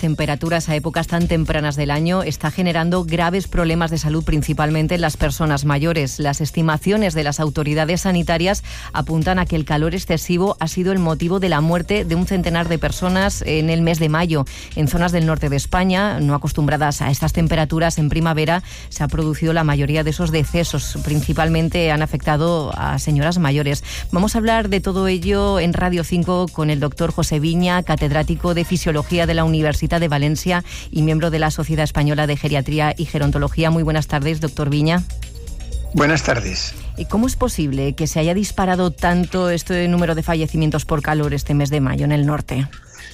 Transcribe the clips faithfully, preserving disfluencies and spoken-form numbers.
temperaturas a épocas tan tempranas del año está generando graves problemas de salud, principalmente en las personas mayores. Las estimaciones de las autoridades sanitarias apuntan a que el calor excesivo ha sido el motivo de la muerte de un centenar de personas en el mes de mayo. En zonas del norte de España, no acostumbradas a estas temperaturas en primavera, se ha producido la mayoría de esos decesos. Principalmente han afectado a señoras mayores. Vamos a hablar de todo ello en Radio cinco con el doctor José Viña, catedrático de Fisiología de la Universidad de Valencia y miembro de la Sociedad Española de Geriatría y Gerontología. Muy buenas tardes, doctor Viña. Buenas tardes. ¿Cómo es posible que se haya disparado tanto este número de fallecimientos por calor este mes de mayo en el norte?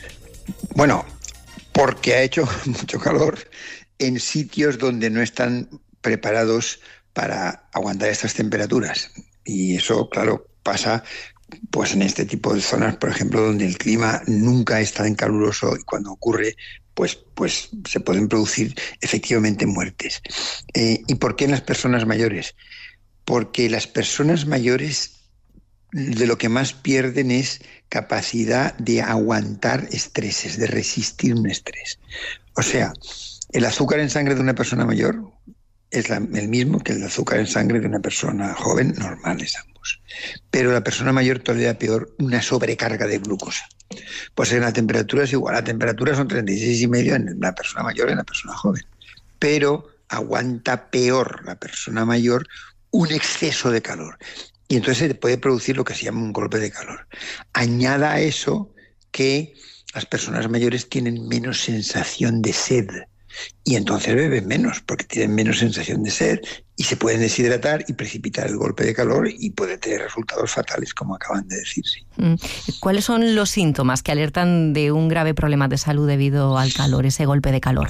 Bueno, porque ha hecho mucho calor en sitios donde no están preparados para aguantar estas temperaturas. Y eso, claro, pasa pues en este tipo de zonas, por ejemplo, donde el clima nunca es tan caluroso y cuando ocurre, pues, pues se pueden producir efectivamente muertes. Eh, ¿Y por qué en las personas mayores? Porque las personas mayores de lo que más pierden es capacidad de aguantar estreses, de resistir un estrés. O sea, el azúcar en sangre de una persona mayor es la, el mismo que el azúcar en sangre de una persona joven, normales ambos. Pero la persona mayor tolera peor una sobrecarga de glucosa. Pues en la temperatura es igual, la temperatura son treinta y seis y medio en la persona mayor y en la persona joven. Pero aguanta peor la persona mayor un exceso de calor. Y entonces se puede producir lo que se llama un golpe de calor. Añada a eso que las personas mayores tienen menos sensación de sed. Y entonces beben menos, porque tienen menos sensación de sed y se pueden deshidratar y precipitar el golpe de calor y puede tener resultados fatales, como acaban de decir. Sí. ¿Cuáles son los síntomas que alertan de un grave problema de salud debido al calor, ese golpe de calor?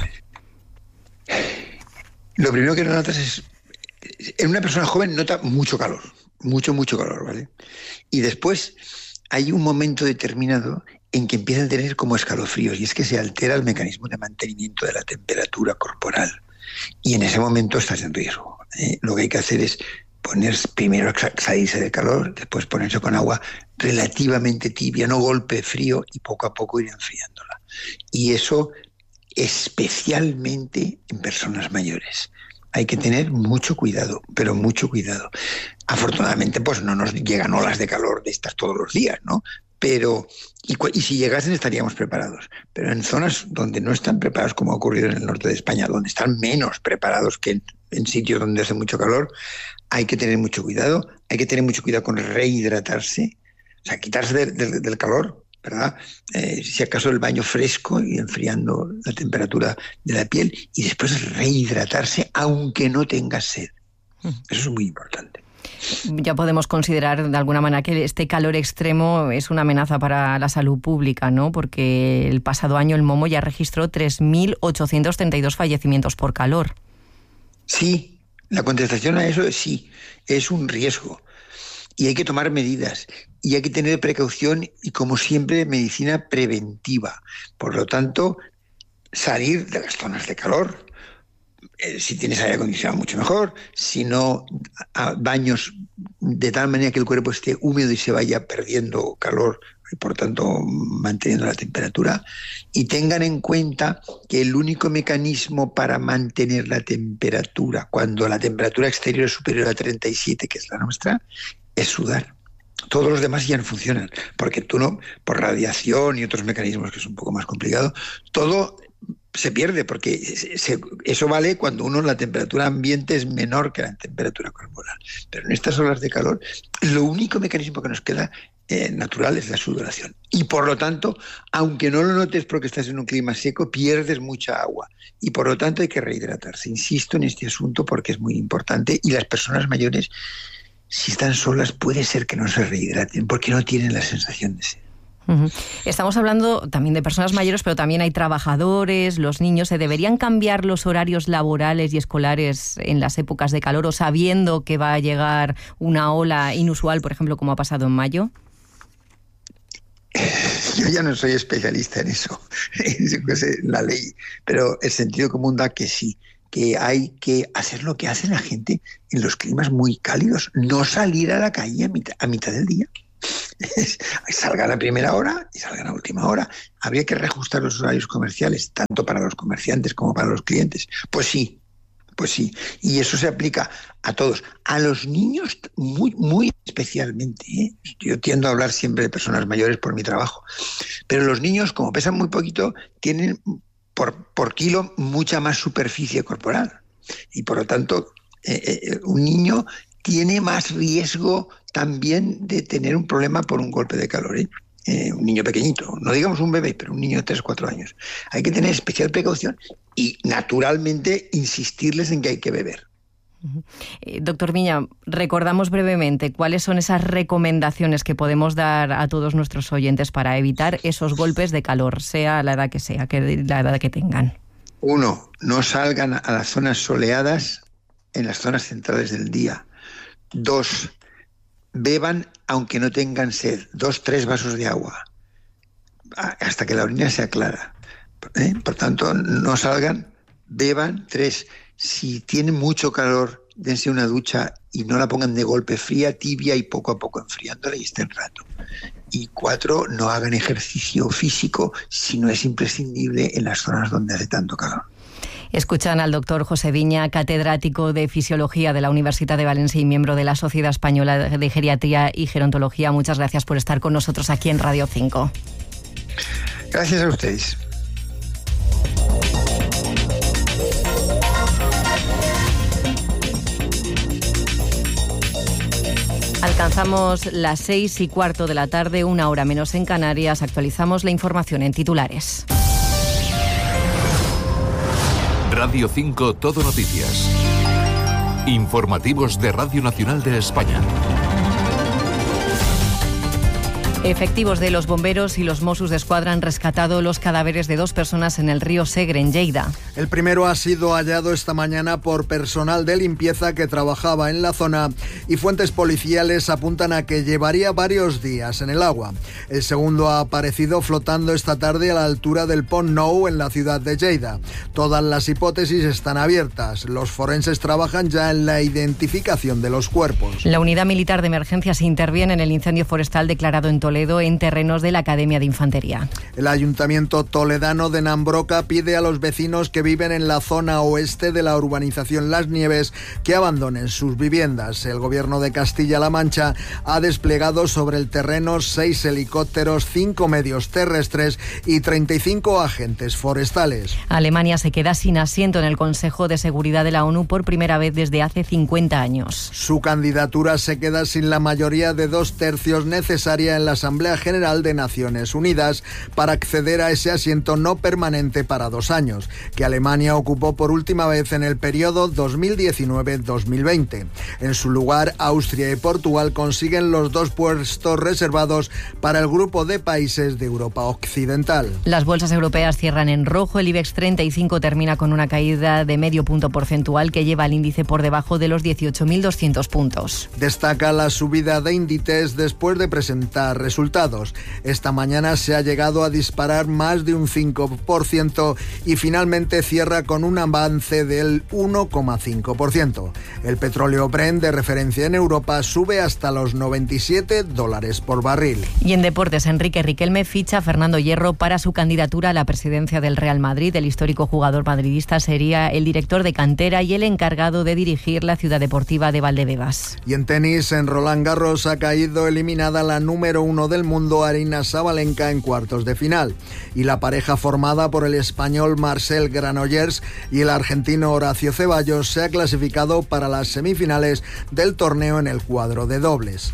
Lo primero que notas es, en una persona joven nota mucho calor, mucho, mucho calor, ¿vale? Y después hay un momento determinado en que empieza a tener como escalofríos, y es que se altera el mecanismo de mantenimiento de la temperatura corporal. Y en ese momento estás en riesgo. ¿eh? Lo que hay que hacer es ponerse, primero salirse del calor, después ponerse con agua relativamente tibia, no golpe frío, y poco a poco ir enfriándola. Y eso especialmente en personas mayores. Hay que tener mucho cuidado, pero mucho cuidado. Afortunadamente, pues no nos llegan olas de calor de estas todos los días, ¿no? Pero, y, y si llegasen estaríamos preparados. Pero en zonas donde no están preparados, como ha ocurrido en el norte de España, donde están menos preparados que en, en sitios donde hace mucho calor, hay que tener mucho cuidado. Hay que tener mucho cuidado con rehidratarse, o sea, quitarse de, de, del calor, ¿verdad? Eh, si acaso el baño fresco y enfriando la temperatura de la piel, y después rehidratarse aunque no tenga sed. Eso es muy importante. Ya podemos considerar de alguna manera que este calor extremo es una amenaza para la salud pública, ¿no? Porque el pasado año el Momo ya registró tres mil ochocientos treinta y dos fallecimientos por calor. Sí, la contestación a eso es sí, es un riesgo. Y hay que tomar medidas. Y hay que tener precaución y, como siempre, medicina preventiva. Por lo tanto, salir de las zonas de calor. Eh, si tienes aire acondicionado, mucho mejor. Si no, a baños de tal manera que el cuerpo esté húmedo y se vaya perdiendo calor y por tanto manteniendo la temperatura. Y tengan en cuenta que el único mecanismo para mantener la temperatura cuando la temperatura exterior es superior a treinta y siete, que es la nuestra, es sudar. Todos los demás ya no funcionan, porque tú no, por radiación y otros mecanismos que es un poco más complicado, todo se pierde, porque se, eso vale cuando uno la temperatura ambiente es menor que la temperatura corporal. Pero en estas olas de calor, lo único mecanismo que nos queda eh, natural es la sudoración. Y por lo tanto, aunque no lo notes porque estás en un clima seco, pierdes mucha agua. Y por lo tanto hay que rehidratarse. Insisto en este asunto porque es muy importante, y las personas mayores, si están solas, puede ser que no se rehidraten porque no tienen la sensación de sed. Uh-huh. Estamos hablando también de personas mayores, pero también hay trabajadores, los niños. ¿Se deberían cambiar los horarios laborales y escolares en las épocas de calor o sabiendo que va a llegar una ola inusual, por ejemplo, como ha pasado en mayo? Yo ya no soy especialista en eso, en la ley, pero el sentido común da que sí, que hay que hacer lo que hace la gente en los climas muy cálidos, no salir a la calle a mitad, a mitad del día. Salgan a primera hora y salgan a última hora. ¿Habría que reajustar los horarios comerciales, tanto para los comerciantes como para los clientes? Pues sí, pues sí. Y eso se aplica a todos. A los niños muy, muy especialmente, ¿eh? Yo tiendo a hablar siempre de personas mayores por mi trabajo. Pero los niños, como pesan muy poquito, tienen por, por kilo mucha más superficie corporal. Y por lo tanto, eh, eh, un niño tiene más riesgo también de tener un problema por un golpe de calor, ¿eh? Eh, un niño pequeñito, no digamos un bebé, pero un niño de tres o cuatro años. Hay que tener especial precaución y, naturalmente, insistirles en que hay que beber. Uh-huh. Eh, doctor Viña, recordamos brevemente cuáles son esas recomendaciones que podemos dar a todos nuestros oyentes para evitar esos golpes de calor, sea la edad que sea, que la edad que tengan. Uno, no salgan a las zonas soleadas en las zonas centrales del día. Dos, beban aunque no tengan sed, dos, tres vasos de agua, hasta que la orina sea clara. ¿Eh? Por tanto, no salgan, beban. Tres, si tienen mucho calor, dense una ducha y no la pongan de golpe, fría, tibia y poco a poco enfriándola y estén rato. Y cuatro, no hagan ejercicio físico si no es imprescindible en las zonas donde hace tanto calor. Escuchan al doctor José Viña, catedrático de Fisiología de la Universidad de Valencia y miembro de la Sociedad Española de Geriatría y Gerontología. Muchas gracias por estar con nosotros aquí en Radio cinco. Gracias a ustedes. Alcanzamos las seis y cuarto de la tarde, una hora menos en Canarias. Actualizamos la información en titulares. Radio cinco Todo Noticias. Informativos de Radio Nacional de España. Efectivos de los bomberos y los Mossos d'Esquadra han rescatado los cadáveres de dos personas en el río Segre, en Lleida. El primero ha sido hallado esta mañana por personal de limpieza que trabajaba en la zona y fuentes policiales apuntan a que llevaría varios días en el agua. El segundo ha aparecido flotando esta tarde a la altura del Pont Nou en la ciudad de Lleida. Todas las hipótesis están abiertas. Los forenses trabajan ya en la identificación de los cuerpos. La unidad militar de emergencias interviene en el incendio forestal declarado en Toledo en terrenos de la Academia de Infantería. El Ayuntamiento toledano de Nambroca pide a los vecinos que viven en la zona oeste de la urbanización Las Nieves que abandonen sus viviendas. El Gobierno de Castilla-La Mancha ha desplegado sobre el terreno seis helicópteros, cinco medios terrestres y treinta y cinco agentes forestales. Alemania se queda sin asiento en el Consejo de Seguridad de la ONU por primera vez desde hace cincuenta años. Su candidatura se queda sin la mayoría de dos tercios necesaria en la Asamblea General de Naciones Unidas para acceder a ese asiento no permanente para dos años, que Alemania ocupó por última vez en el periodo dos mil diecinueve dos mil veinte. En su lugar, Austria y Portugal consiguen los dos puestos reservados para el grupo de países de Europa Occidental. Las bolsas europeas cierran en rojo. El IBEX treinta y cinco termina con una caída de medio punto porcentual que lleva al índice por debajo de los dieciocho mil doscientos puntos. Destaca la subida de Inditex después de presentar resultados. Esta mañana se ha llegado a disparar más de un cinco por ciento y finalmente cierra con un avance del uno coma cinco por ciento. El petróleo Brent de referencia en Europa sube hasta los noventa y siete dólares por barril. Y en deportes, Enrique Riquelme ficha a Fernando Hierro para su candidatura a la presidencia del Real Madrid. El histórico jugador madridista sería el director de cantera y el encargado de dirigir la ciudad deportiva de Valdebebas. Y en tenis, en Roland Garros ha caído eliminada la número uno del mundo, Aryna Sabalenka, en cuartos de final. Y la pareja formada por el español Marcel Granollers y el argentino Horacio Ceballos se ha clasificado para las semifinales del torneo en el cuadro de dobles.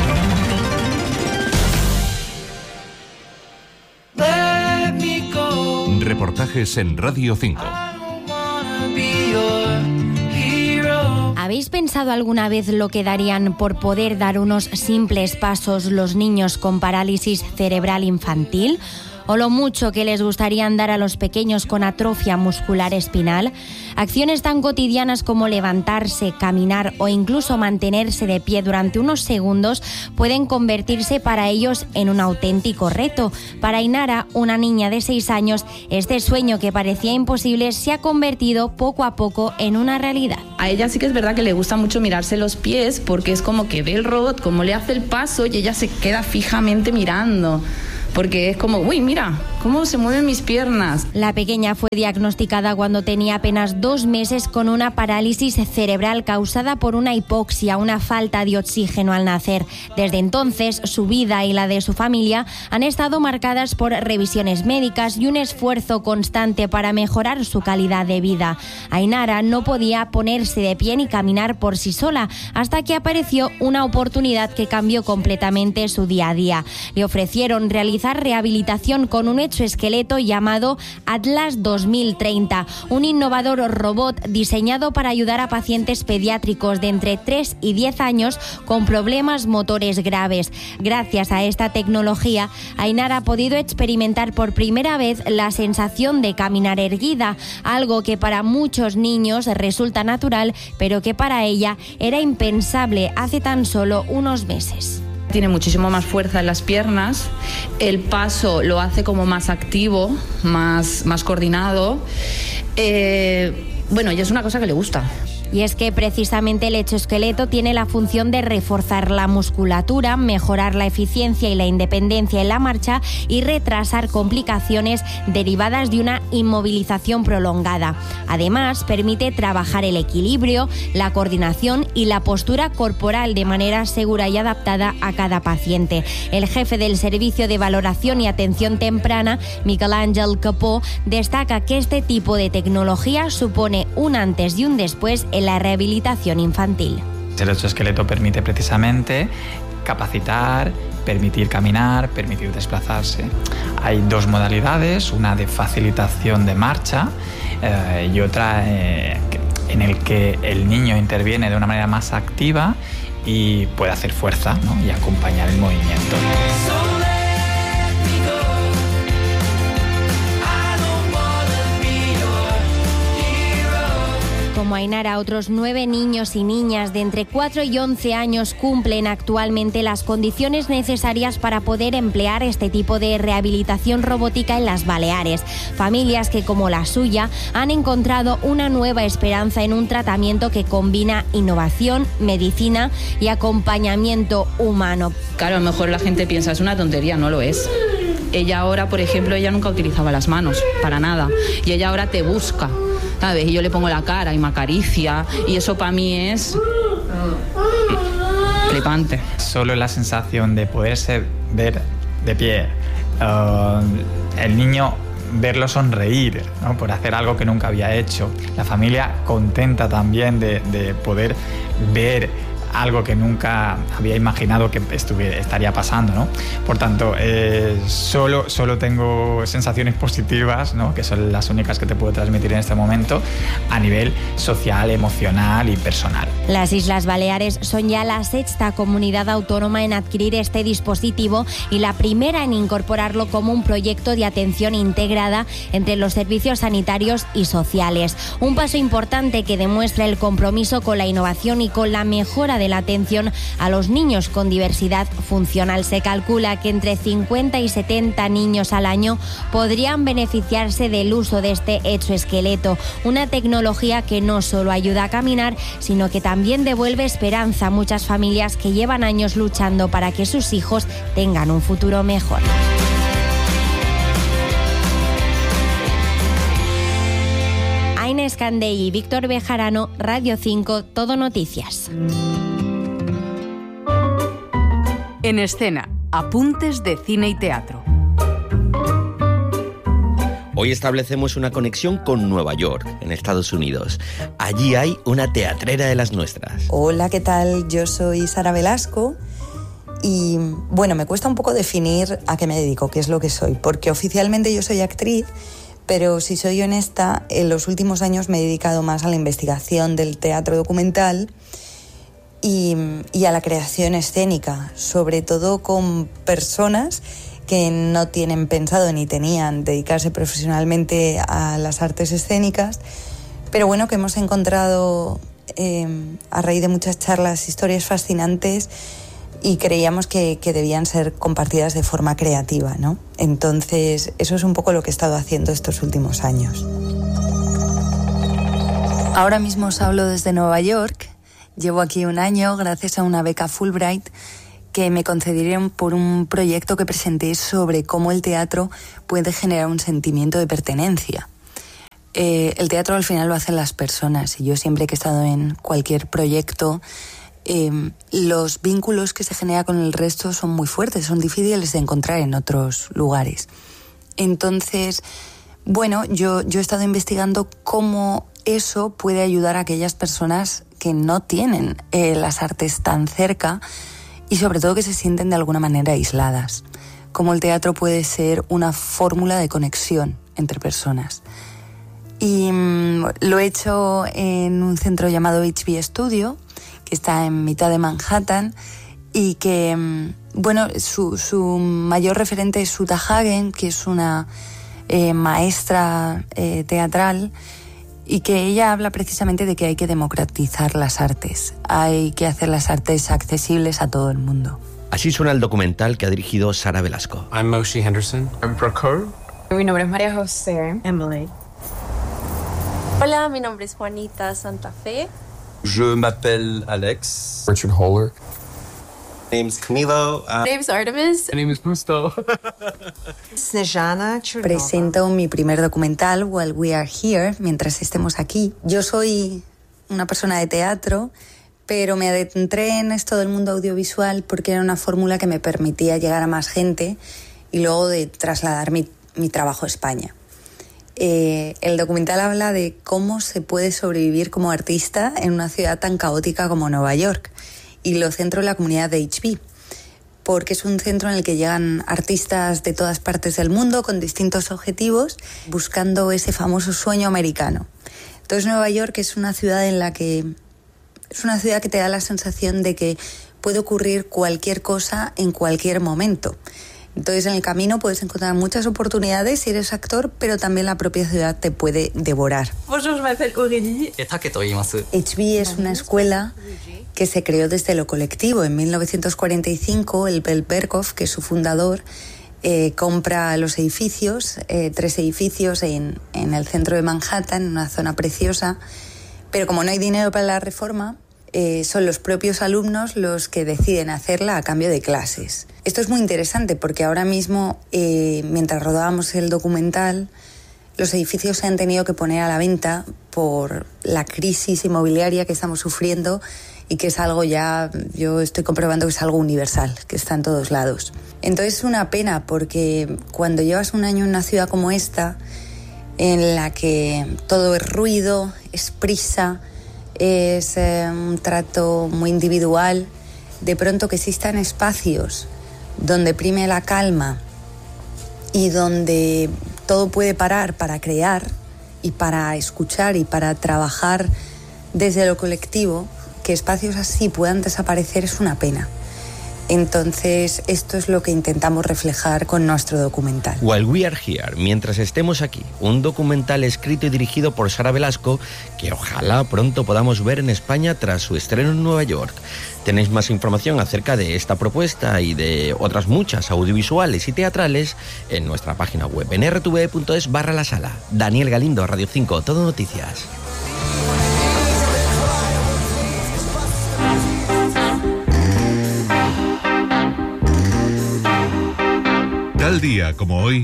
Reportajes en Radio cinco. ¿Habéis pensado alguna vez lo que darían por poder dar unos simples pasos los niños con parálisis cerebral infantil? o lo mucho que les gustaría andar a los pequeños con atrofia muscular espinal. Acciones tan cotidianas como levantarse, caminar o incluso mantenerse de pie durante unos segundos pueden convertirse para ellos en un auténtico reto. Para Ainara, una niña de seis años, este sueño que parecía imposible se ha convertido poco a poco en una realidad. A ella sí que es verdad que le gusta mucho mirarse los pies porque es como que ve el robot, como le hace el paso y ella se queda fijamente mirando. Porque es como, uy, mira, cómo se mueven mis piernas. La pequeña fue diagnosticada cuando tenía apenas dos meses con una parálisis cerebral causada por una hipoxia, una falta de oxígeno al nacer. Desde entonces, su vida y la de su familia han estado marcadas por revisiones médicas y un esfuerzo constante para mejorar su calidad de vida. Ainara no podía ponerse de pie ni caminar por sí sola, hasta que apareció una oportunidad que cambió completamente su día a día. Le ofrecieron realizar rehabilitación con un exoesqueleto llamado Atlas dos mil treinta, un innovador robot diseñado para ayudar a pacientes pediátricos de entre tres y diez años con problemas motores graves. Gracias a esta tecnología, Ainara ha podido experimentar por primera vez la sensación de caminar erguida, algo que para muchos niños resulta natural, pero que para ella era impensable hace tan solo unos meses. Tiene muchísimo más fuerza en las piernas, el paso lo hace como más activo, más, más coordinado. Eh, bueno, y es una cosa que le gusta. Y es que precisamente el exoesqueleto tiene la función de reforzar la musculatura, mejorar la eficiencia y la independencia en la marcha y retrasar complicaciones derivadas de una inmovilización prolongada. Además, permite trabajar el equilibrio, la coordinación y la postura corporal de manera segura y adaptada a cada paciente. El jefe del Servicio de Valoración y Atención Temprana, Miquel Àngel Capó, destaca que este tipo de tecnología supone un antes y un después en la rehabilitación infantil. El exoesqueleto permite precisamente capacitar, permitir caminar, permitir desplazarse. Hay dos modalidades, una de facilitación de marcha eh, y otra eh, en el que el niño interviene de una manera más activa y puede hacer fuerza, ¿no?, y acompañar el movimiento. Como Ainara, otros nueve niños y niñas de entre cuatro y once años cumplen actualmente las condiciones necesarias para poder emplear este tipo de rehabilitación robótica en las Baleares. Familias que, como la suya, han encontrado una nueva esperanza en un tratamiento que combina innovación, medicina y acompañamiento humano. Claro, a lo mejor la gente piensa, es una tontería, no lo es. Ella ahora, por ejemplo, ella nunca utilizaba las manos, para nada. Y ella ahora te busca, ¿sabes? Y yo le pongo la cara y me acaricia. Y eso para mí es flipante. Solo la sensación de poderse ver de pie, uh, el niño verlo sonreír, ¿no?, por hacer algo que nunca había hecho. La familia contenta también de, de poder ver algo que nunca había imaginado que estuviera, estaría pasando, ¿no? Por tanto, eh, solo, solo tengo sensaciones positivas, ¿no?, que son las únicas que te puedo transmitir en este momento a nivel social, emocional y personal. Las Islas Baleares son ya la sexta comunidad autónoma en adquirir este dispositivo y la primera en incorporarlo como un proyecto de atención integrada entre los servicios sanitarios y sociales. Un paso importante que demuestra el compromiso con la innovación y con la mejora de la atención a los niños con diversidad funcional. Se calcula que entre cincuenta y setenta niños al año podrían beneficiarse del uso de este exoesqueleto, una tecnología que no solo ayuda a caminar, sino que también devuelve esperanza a muchas familias que llevan años luchando para que sus hijos tengan un futuro mejor. Aina Escandell y Víctor Bejarano, Radio cinco, Todo Noticias. En escena, apuntes de cine y teatro. Hoy establecemos una conexión con Nueva York, en Estados Unidos. Allí hay una teatrera de las nuestras. Hola, ¿qué tal? Yo soy Sara Velasco y, bueno, me cuesta un poco definir a qué me dedico, qué es lo que soy, porque oficialmente yo soy actriz, pero si soy honesta, en los últimos años me he dedicado más a la investigación del teatro documental y, y a la creación escénica, sobre todo con personas que no tienen pensado ni tenían dedicarse profesionalmente a las artes escénicas, pero bueno, que hemos encontrado eh, a raíz de muchas charlas historias fascinantes y creíamos que, que debían ser compartidas de forma creativa, ¿no? Entonces, eso es un poco lo que he estado haciendo estos últimos años. Ahora mismo os hablo desde Nueva York. Llevo aquí un año gracias a una beca Fulbright que me concedieron por un proyecto que presenté sobre cómo el teatro puede generar un sentimiento de pertenencia. Eh, el teatro al final lo hacen las personas y yo siempre que he estado en cualquier proyecto, eh, los vínculos que se generan con el resto son muy fuertes, son difíciles de encontrar en otros lugares. Entonces, bueno, yo, yo he estado investigando cómo eso puede ayudar a aquellas personas que no tienen eh, las artes tan cerca y sobre todo que se sienten de alguna manera aisladas. Cómo el teatro puede ser una fórmula de conexión entre personas. Y mmm, lo he hecho en un centro llamado H B Studio, que está en mitad de Manhattan, y que, mmm, bueno, su, su mayor referente es Uta Hagen, que es una eh, maestra eh, teatral, y que ella habla precisamente de que hay que democratizar las artes, hay que hacer las artes accesibles a todo el mundo. Así suena el documental que ha dirigido Sara Velasco. I'm Moshe Henderson. I'm Procure. Mi nombre es María José. Emily. Hola, mi nombre es Juanita Santa Fe. Je m'appelle Alex. Richard Holler. My name's Camilo. Uh, my name's Artemis. My name is Gusto. Snezhana Chernova. Presento mi primer documental, While We Are Here, mientras estemos aquí. Yo soy una persona de teatro, pero me adentré en esto del mundo audiovisual porque era una fórmula que me permitía llegar a más gente y luego de trasladar mi, mi trabajo a España. Eh, el documental habla de cómo se puede sobrevivir como artista en una ciudad tan caótica como Nueva York. Y lo centro en la comunidad de H B, porque es un centro en el que llegan artistas de todas partes del mundo con distintos objetivos, buscando ese famoso sueño americano. Entonces Nueva York es una ciudad en la que es una ciudad que te da la sensación de que puede ocurrir cualquier cosa en cualquier momento. Entonces en el camino puedes encontrar muchas oportunidades si eres actor, pero también la propia ciudad te puede devorar. Bonjour, je m'appelle Aurélie. H B es una escuela que se creó desde lo colectivo. En mil novecientos cuarenta y cinco, el Bell Berkoff, que es su fundador, eh, compra los edificios, eh, tres edificios en, en el centro de Manhattan, en una zona preciosa, pero como no hay dinero para la reforma, eh, son los propios alumnos los que deciden hacerla a cambio de clases. Esto es muy interesante porque ahora mismo, eh, mientras rodábamos el documental, los edificios se han tenido que poner a la venta por la crisis inmobiliaria que estamos sufriendo y que es algo ya, yo estoy comprobando que es algo universal, que está en todos lados. Entonces es una pena porque cuando llevas un año en una ciudad como esta, en la que todo es ruido, es prisa, es eh, un trato muy individual, de pronto que existan espacios donde prime la calma y donde todo puede parar para crear y para escuchar y para trabajar desde lo colectivo, que espacios así puedan desaparecer es una pena. Entonces, esto es lo que intentamos reflejar con nuestro documental. While We Are Here, mientras estemos aquí, un documental escrito y dirigido por Sara Velasco que ojalá pronto podamos ver en España tras su estreno en Nueva York. Tenéis más información acerca de esta propuesta y de otras muchas audiovisuales y teatrales en nuestra página web en r t v punto es barra la sala. Daniel Galindo, Radio cinco, Todo Noticias. Tal día como hoy.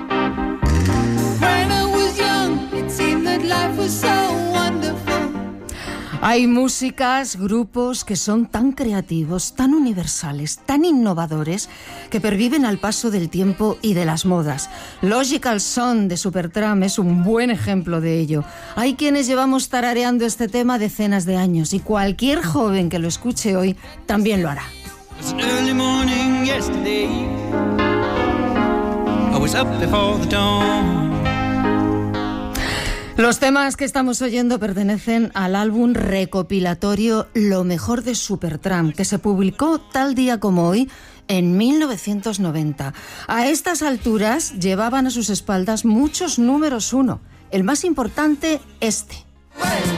Hay músicas, grupos que son tan creativos, tan universales, tan innovadores, que perviven al paso del tiempo y de las modas. Logical Song de Supertramp es un buen ejemplo de ello. Hay quienes llevamos tarareando este tema decenas de años y cualquier joven que lo escuche hoy también lo hará. Los temas que estamos oyendo pertenecen al álbum recopilatorio Lo mejor de Supertramp, que se publicó tal día como hoy en mil novecientos noventa. A estas alturas llevaban a sus espaldas muchos números uno. El más importante, este.